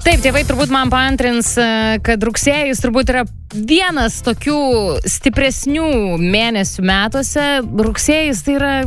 Taip, tėvai turbūt man paantrins, kad rugsėjis turbūt yra vienas tokių stipresnių mėnesių metuose. Rugsėjis tai yra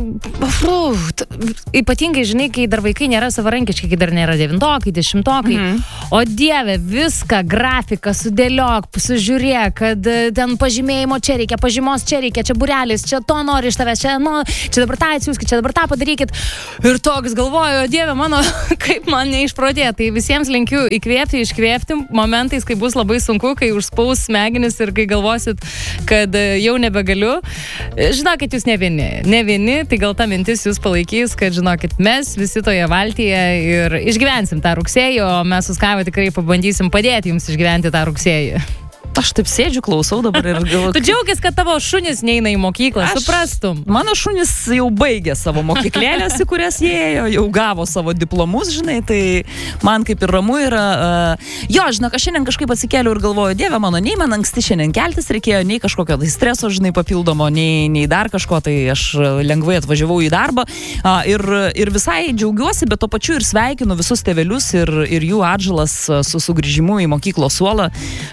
ypatingai, žinai, kai dar vaikai nėra savarankiški, kai dar nėra 9-okai, 10-okai. O Dieve, viską, grafiką sudėliok, sužiūrėk, kad ten pažymėjimo čia reikia, pažymos čia reikia, čia būrelis, čia to nori iš tavęs, čia dabar tą atsiųskit, čia dabar tą padarykit. Ir toks galvoju, Dieve mano, kaip man neišprodė. Tai visiems linkiu įkvėpti, iškvėpti momentais, kai bus labai sunku, kai užspaus smegenis ir kai galvosit, kad jau nebegaliu. Žinokit, jūs ne vieni, tai gal ta mintis jūs palaikys, kad žinokit, mes visi toje valtyje ir išgyvensim tą rugsėjį, o mes su Skaiva tikrai pabandysim padėti jums išgyventi tą rugsėjį. Aš taip sėdžiu, klausau dabar ir galvoju. Tu džiaugis, kad tavo šunis neina į mokyklą, suprastum. Mano šunis jau baigė savo mokyklėlės, į kurias jie ėjo, jau gavo savo diplomus, žinai, tai man kaip ir ramu yra. Jo, žinok, aš šiandien kažkaip atsikėliau ir galvoju, Dieve mano, nei man anksti šiandien keltis reikėjo, nei kažkokio tai streso, žinai, papildomo, nei dar kažko, tai aš lengvai atvažiavau į darbą ir visai džiaugiuosi, bet to pačiu ir sveikinu visus tėvelius ir jų atžalas su sugrįžimu į mokyklos suolą.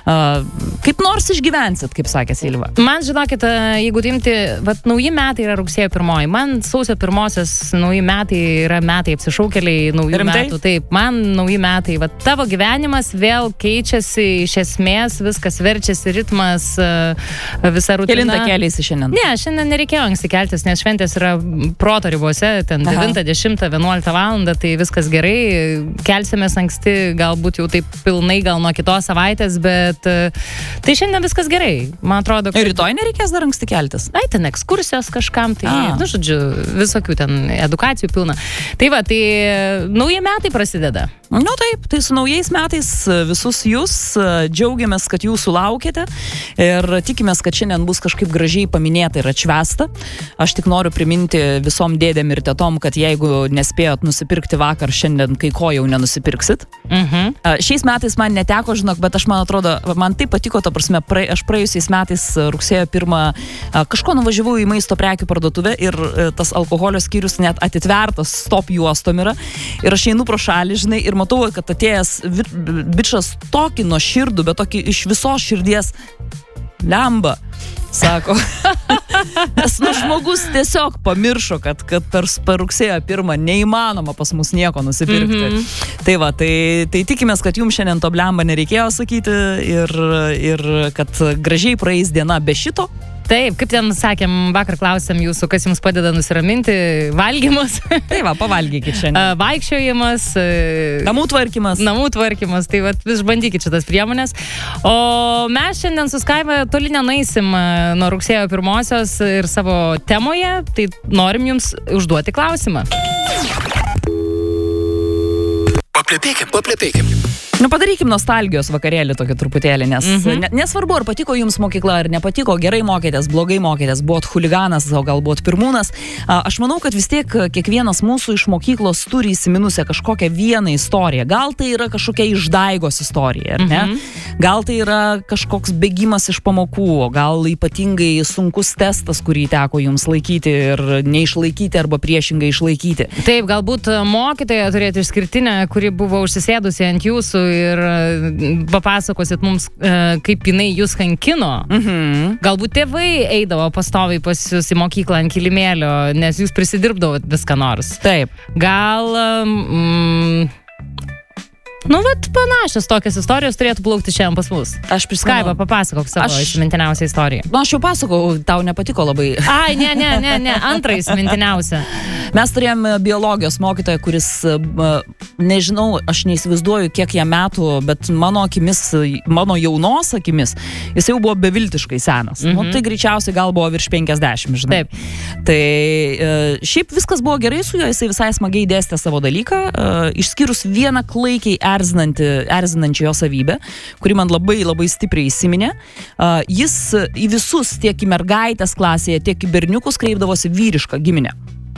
Kaip nors išgyvensit, kaip sakė Silva. Man, žinokit, jeigu imti, nauji metai yra rugsėjo 1. Man sausio 1 nauji metai yra metai apsišaukėliai naujų metų. Taip, man nauji metai. Tavo gyvenimas vėl keičiasi iš esmės, viskas verčiasi, ritmas, visa rutina. Kelintą keliaisi šiandien? Ne, šiandien nereikėjo anksti keltis, nes šventės yra proto ribose, ten 9, 10, 11 valandą, tai viskas gerai. Kelsimės anksti, galbūt jau taip pilnai, gal nuo kitos savaitės, bet tai šiandien viskas gerai, man atrodo. Ir rytoj nereikės dar anksti keltis? Ai, ten ekskursijos kažkam, tai, žodžiu, visokių ten edukacijų pilna. Tai tai nauji metai prasideda. Taip, tai su naujais metais visus jūs džiaugiamės, kad jūs sulaukėte ir tikimės, kad šiandien bus kažkaip gražiai paminėta ir atšvęsta. Aš tik noriu priminti visom dėdėm ir tetom, kad jeigu nespėjot nusipirkti vakar, šiandien kai ko jau nenusipirksit. Šiais metais man neteko, žinok, bet man atrodo, man taip patiko, ta prasme, aš praėjusiais metais rugsėjo 1 kažko nuvažiavau į maisto prekių parduotuvę ir tas alkoholio skyrius net atitvertas stop juostom yra ir aš einu pro šalį, žinai, ir matau, kad atėjęs bičas tokį nuoširdų, bet tokį iš visos širdies lemba, sako. Nes žmogus tiesiog pamiršo, kad per rugsėjo 1 neįmanoma pas mus nieko nusipirkti. Tai tikimės, kad jums šiandien to blemba nereikėjo sakyti ir kad gražiai praeis diena be šito. Taip, kaip ten sakėm, vakar klausėm jūsų, kas jums padeda nusiraminti, valgymas. Tai pavalgykit šiandien. Vaikščiojimas. Namų tvarkymas, tai išbandykit šitas priemonės. O mes šiandien su Skaiva toli nenaisim nuo rugsėjo 1 ir savo temoje, tai norim jums užduoti klausimą. Paplepėkim. Padarykim nostalgijos vakarėlį tokį truputėlį, nes nesvarbu, ar patiko jums mokykla, ar nepatiko, gerai mokėtės, blogai mokėtės, buvot chuliganas, o gal buvot pirmūnas. Aš manau, kad vis tiek kiekvienas mūsų iš mokyklos turi įsiminusią kažkokią vieną istoriją. Gal tai yra kažkokia išdaigos istorija, ar ne? Gal tai yra kažkoks bėgimas iš pamokų, o gal ypatingai sunkus testas, kurį teko jums laikyti ir neišlaikyti arba priešingai išlaikyti. Taip, galbūt mokytoja turėtų išskirtinę, kuri buvo užsisėdusi ant jūsų ir papasakosit mums, kaip jinai jūs kankino. Galbūt tėvai eidavo pastoviai pas jūs į mokyklą ant kilimėlio, nes jūs prisidirbdavot viską nors. Taip. Gal... panašios tokios istorijos turėtų plaukti šiandien pas mus. Aš prisimenu. Skaiva, papasakok savo įsimintiniausią istoriją. Aš jau pasakau, tau nepatiko labai. Ai, ne, antrą įsimintiniausią. Mes turėjome biologijos mokytoją, kuris, nežinau, aš neįsivaizduoju, kiek jam metų, bet mano jaunos akimis, jis jau buvo beviltiškai senas. Tai greičiausiai gal buvo virš 50, žinai. Taip. Tai šiaip viskas buvo gerai su juo, jisai visai smagiai dėstė savo dalyką, išskyrus vieną klaikiai erzinančią jo savybę, kuri man labai labai stipriai įsiminė. Jis į visus, tiek į mergaitės klasėje, tiek į berniukus kreipdavosi vyrišką giminę.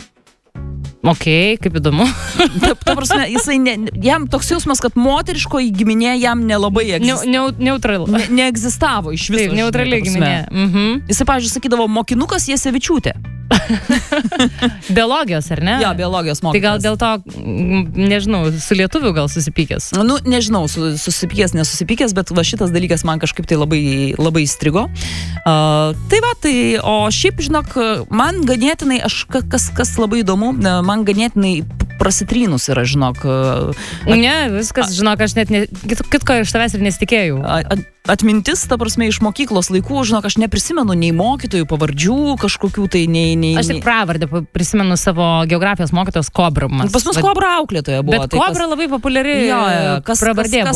Kaip įdomu. Ta prasme, jam toks jausmas, kad moteriškoji giminė jam nelabai neegzistavo iš viso. Taip, neutrali giminė. Jisai, pavyzdžiui, sakydavo mokinukas Jasevičiūtė. Biologijos, ar ne? Jo, biologijos mokytojas. Tai gal dėl to, nežinau, su lietuviu gal susipykęs? Nu, nežinau, susipykęs, nesusipykęs, bet va šitas dalykas man kažkaip tai labai, labai įstrigo. Tai va, tai, o šiaip, žinok, man ganėtinai, kas labai įdomu, man ganėtinai prasitrynus yra, žinok. Ne, viskas, žinok, aš net kitko iš tavęs ir nesitikėjau. Atmintis, ta prasme, iš mokyklos laikų, žinok, aš neprisimenu nei mokytojų pavardžių kažkokių tai, nei... Aš tik pravardę prisimenu savo geografijos mokytojos Kobra. Pas mus Kobra auklėtoja buvo. Bet Kobra labai populiari pravardė.